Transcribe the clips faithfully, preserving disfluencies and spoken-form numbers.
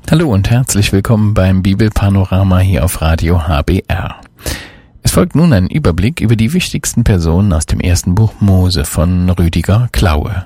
Hallo und herzlich willkommen beim Bibelpanorama hier auf Radio H B R. Es folgt nun ein Überblick über die wichtigsten Personen aus dem ersten Buch Mose von Rüdiger Klaue.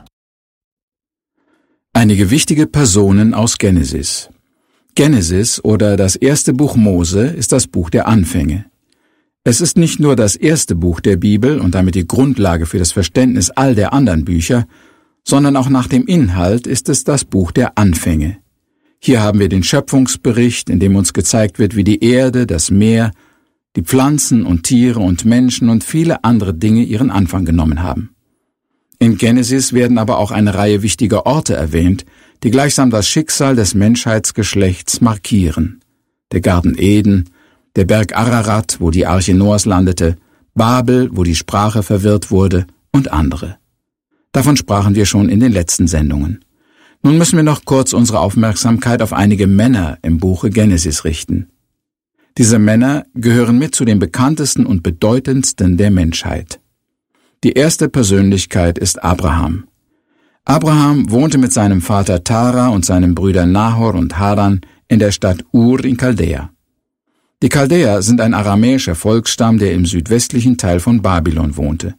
Einige wichtige Personen aus Genesis. Genesis oder das erste Buch Mose ist das Buch der Anfänge. Es ist nicht nur das erste Buch der Bibel und damit die Grundlage für das Verständnis all der anderen Bücher, sondern auch nach dem Inhalt ist es das Buch der Anfänge. Hier haben wir den Schöpfungsbericht, in dem uns gezeigt wird, wie die Erde, das Meer, die Pflanzen und Tiere und Menschen und viele andere Dinge ihren Anfang genommen haben. In Genesis werden aber auch eine Reihe wichtiger Orte erwähnt, die gleichsam das Schicksal des Menschheitsgeschlechts markieren. Der Garten Eden, der Berg Ararat, wo die Arche Noahs landete, Babel, wo die Sprache verwirrt wurde, und andere. Davon sprachen wir schon in den letzten Sendungen. Nun müssen wir noch kurz unsere Aufmerksamkeit auf einige Männer im Buche Genesis richten. Diese Männer gehören mit zu den bekanntesten und bedeutendsten der Menschheit. Die erste Persönlichkeit ist Abraham. Abraham wohnte mit seinem Vater Tara und seinen Brüdern Nahor und Haran in der Stadt Ur in Chaldea. Die Chaldäer sind ein aramäischer Volksstamm, der im südwestlichen Teil von Babylon wohnte.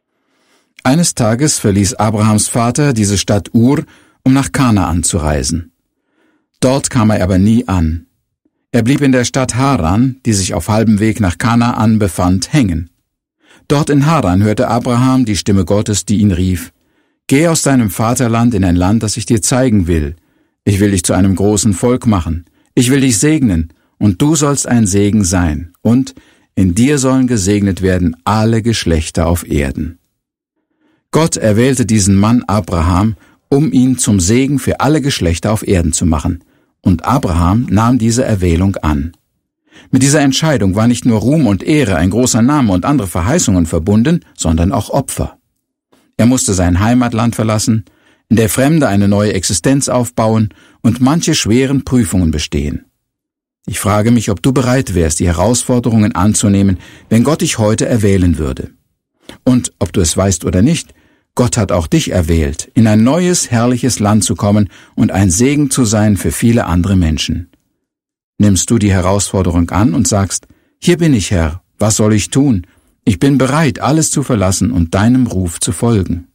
Eines Tages verließ Abrahams Vater diese Stadt Ur, um nach Kanaan zu reisen. Dort kam er aber nie an. Er blieb in der Stadt Haran, die sich auf halbem Weg nach Kanaan befand, hängen. Dort in Haran hörte Abraham die Stimme Gottes, die ihn rief: Geh aus deinem Vaterland in ein Land, das ich dir zeigen will. Ich will dich zu einem großen Volk machen. Ich will dich segnen, und du sollst ein Segen sein. Und in dir sollen gesegnet werden alle Geschlechter auf Erden. Gott erwählte diesen Mann Abraham, um ihn zum Segen für alle Geschlechter auf Erden zu machen. Und Abraham nahm diese Erwählung an. Mit dieser Entscheidung war nicht nur Ruhm und Ehre, ein großer Name und andere Verheißungen verbunden, sondern auch Opfer. Er musste sein Heimatland verlassen, in der Fremde eine neue Existenz aufbauen und manche schweren Prüfungen bestehen. Ich frage mich, ob du bereit wärst, die Herausforderungen anzunehmen, wenn Gott dich heute erwählen würde. Und ob du es weißt oder nicht, Gott hat auch dich erwählt, in ein neues, herrliches Land zu kommen und ein Segen zu sein für viele andere Menschen. Nimmst du die Herausforderung an und sagst: Hier bin ich, Herr, was soll ich tun? Ich bin bereit, alles zu verlassen und deinem Ruf zu folgen.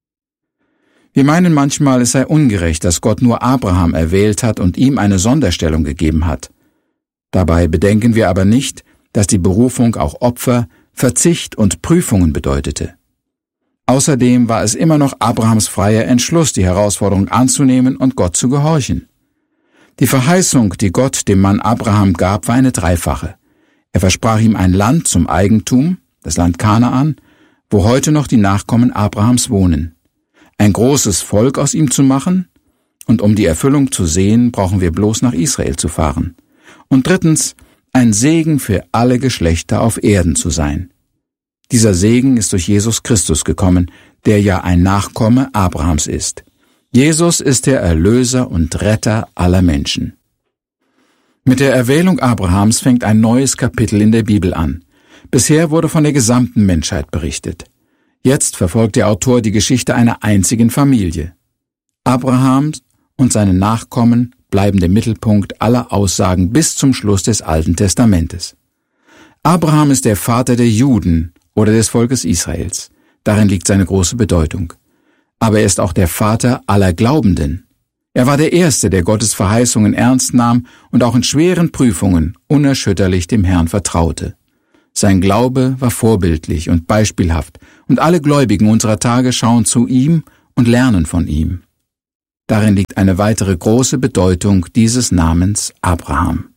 Wir meinen manchmal, es sei ungerecht, dass Gott nur Abraham erwählt hat und ihm eine Sonderstellung gegeben hat. Dabei bedenken wir aber nicht, dass die Berufung auch Opfer, Verzicht und Prüfungen bedeutete. Außerdem war es immer noch Abrahams freier Entschluss, die Herausforderung anzunehmen und Gott zu gehorchen. Die Verheißung, die Gott dem Mann Abraham gab, war eine dreifache. Er versprach ihm ein Land zum Eigentum, das Land Kanaan, wo heute noch die Nachkommen Abrahams wohnen, ein großes Volk aus ihm zu machen, und um die Erfüllung zu sehen, brauchen wir bloß nach Israel zu fahren. Und drittens, ein Segen für alle Geschlechter auf Erden zu sein. Dieser Segen ist durch Jesus Christus gekommen, der ja ein Nachkomme Abrahams ist. Jesus ist der Erlöser und Retter aller Menschen. Mit der Erwählung Abrahams fängt ein neues Kapitel in der Bibel an. Bisher wurde von der gesamten Menschheit berichtet. Jetzt verfolgt der Autor die Geschichte einer einzigen Familie. Abraham und seine Nachkommen bleiben der Mittelpunkt aller Aussagen bis zum Schluss des Alten Testamentes. Abraham ist der Vater der Juden oder des Volkes Israels. Darin liegt seine große Bedeutung. Aber er ist auch der Vater aller Glaubenden. Er war der Erste, der Gottes Verheißungen ernst nahm und auch in schweren Prüfungen unerschütterlich dem Herrn vertraute. Sein Glaube war vorbildlich und beispielhaft, und alle Gläubigen unserer Tage schauen zu ihm und lernen von ihm. Darin liegt eine weitere große Bedeutung dieses Namens Abraham.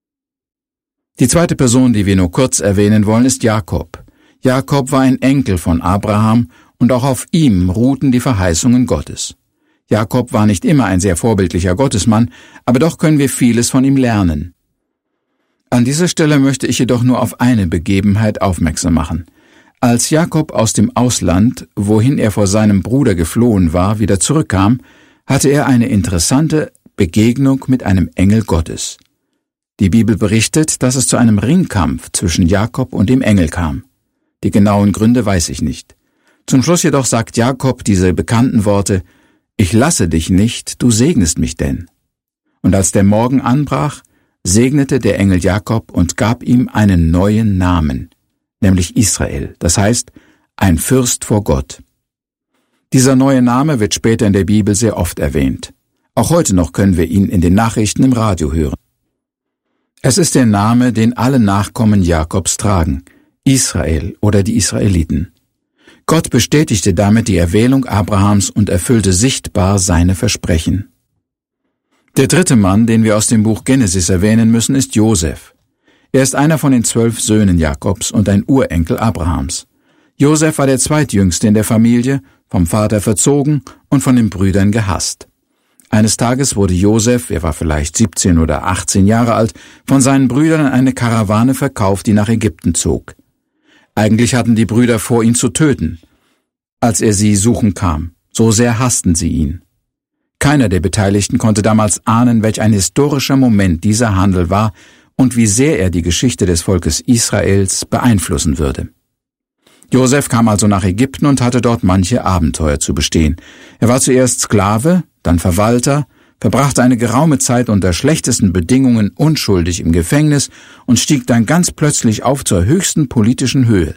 Die zweite Person, die wir nur kurz erwähnen wollen, ist Jakob. Jakob war ein Enkel von Abraham, und auch auf ihm ruhten die Verheißungen Gottes. Jakob war nicht immer ein sehr vorbildlicher Gottesmann, aber doch können wir vieles von ihm lernen. An dieser Stelle möchte ich jedoch nur auf eine Begebenheit aufmerksam machen. Als Jakob aus dem Ausland, wohin er vor seinem Bruder geflohen war, wieder zurückkam, hatte er eine interessante Begegnung mit einem Engel Gottes. Die Bibel berichtet, dass es zu einem Ringkampf zwischen Jakob und dem Engel kam. Die genauen Gründe weiß ich nicht. Zum Schluss jedoch sagt Jakob diese bekannten Worte: Ich lasse dich nicht, du segnest mich denn. Und als der Morgen anbrach, segnete der Engel Jakob und gab ihm einen neuen Namen, nämlich Israel, das heißt, ein Fürst vor Gott. Dieser neue Name wird später in der Bibel sehr oft erwähnt. Auch heute noch können wir ihn in den Nachrichten im Radio hören. Es ist der Name, den alle Nachkommen Jakobs tragen, Israel oder die Israeliten. Gott bestätigte damit die Erwählung Abrahams und erfüllte sichtbar seine Versprechen. Der dritte Mann, den wir aus dem Buch Genesis erwähnen müssen, ist Josef. Er ist einer von den zwölf Söhnen Jakobs und ein Urenkel Abrahams. Josef war der zweitjüngste in der Familie, vom Vater verzogen und von den Brüdern gehasst. Eines Tages wurde Josef, er war vielleicht siebzehn oder achtzehn Jahre alt, von seinen Brüdern in eine Karawane verkauft, die nach Ägypten zog. Eigentlich hatten die Brüder vor, ihn zu töten, als er sie suchen kam. So sehr hassten sie ihn. Keiner der Beteiligten konnte damals ahnen, welch ein historischer Moment dieser Handel war und wie sehr er die Geschichte des Volkes Israels beeinflussen würde. Josef kam also nach Ägypten und hatte dort manche Abenteuer zu bestehen. Er war zuerst Sklave, dann Verwalter, verbrachte eine geraume Zeit unter schlechtesten Bedingungen unschuldig im Gefängnis und stieg dann ganz plötzlich auf zur höchsten politischen Höhe.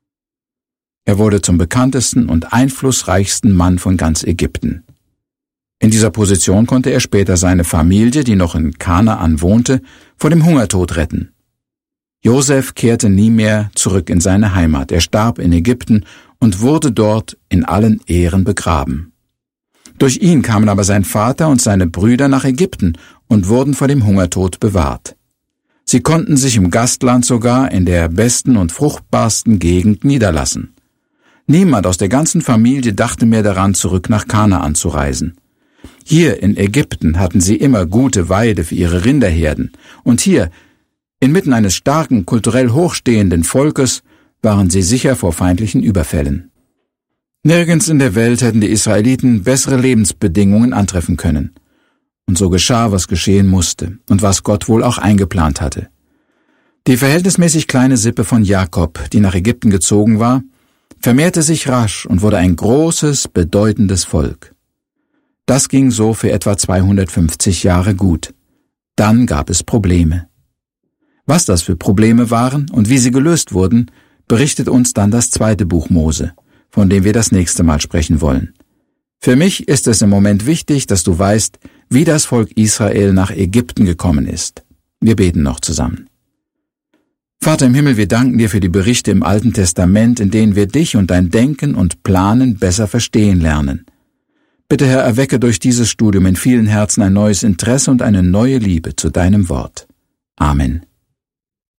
Er wurde zum bekanntesten und einflussreichsten Mann von ganz Ägypten. In dieser Position konnte er später seine Familie, die noch in Kanaan wohnte, vor dem Hungertod retten. Josef kehrte nie mehr zurück in seine Heimat. Er starb in Ägypten und wurde dort in allen Ehren begraben. Durch ihn kamen aber sein Vater und seine Brüder nach Ägypten und wurden vor dem Hungertod bewahrt. Sie konnten sich im Gastland sogar in der besten und fruchtbarsten Gegend niederlassen. Niemand aus der ganzen Familie dachte mehr daran, zurück nach Kanaan zu reisen. Hier in Ägypten hatten sie immer gute Weide für ihre Rinderherden, und hier, inmitten eines starken, kulturell hochstehenden Volkes, waren sie sicher vor feindlichen Überfällen. Nirgends in der Welt hätten die Israeliten bessere Lebensbedingungen antreffen können. Und so geschah, was geschehen musste und was Gott wohl auch eingeplant hatte. Die verhältnismäßig kleine Sippe von Jakob, die nach Ägypten gezogen war, vermehrte sich rasch und wurde ein großes, bedeutendes Volk. Das ging so für etwa zweihundertfünfzig Jahre gut. Dann gab es Probleme. Was das für Probleme waren und wie sie gelöst wurden, berichtet uns dann das zweite Buch Mose, von dem wir das nächste Mal sprechen wollen. Für mich ist es im Moment wichtig, dass du weißt, wie das Volk Israel nach Ägypten gekommen ist. Wir beten noch zusammen. Vater im Himmel, wir danken dir für die Berichte im Alten Testament, in denen wir dich und dein Denken und Planen besser verstehen lernen. Bitte, Herr, erwecke durch dieses Studium in vielen Herzen ein neues Interesse und eine neue Liebe zu deinem Wort. Amen.